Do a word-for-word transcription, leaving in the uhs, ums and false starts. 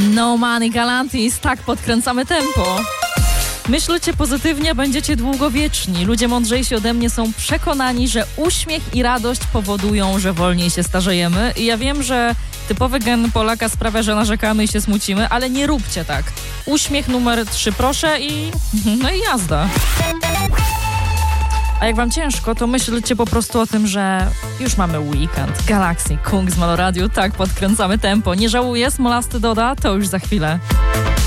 No Money Galantis, tak podkręcamy tempo. Myślcie pozytywnie, będziecie długowieczni. Ludzie mądrzejsi ode mnie są przekonani, że uśmiech i radość powodują, że wolniej się starzejemy. I ja wiem, że typowy gen Polaka sprawia, że narzekamy i się smucimy, ale nie róbcie tak. Uśmiech numer trzy proszę i no i jazda. A jak wam ciężko, to myślcie po prostu o tym, że już mamy weekend. Galaxy, Kung z Maloradiu, tak podkręcamy tempo. Nie żałuję, Smolasty doda, to już za chwilę.